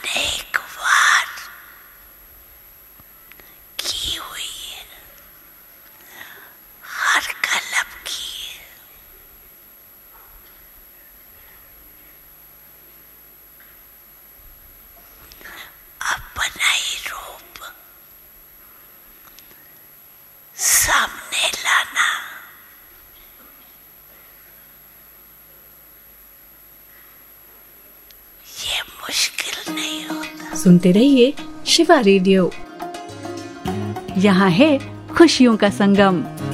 अनेक बार की हुई है, हर कलम की है। अपना ही रूप सामने लाना ये मुश्किल नहीं होता। सुनते रहिए शिवा रेडियो, यहाँ है खुशियों का संगम।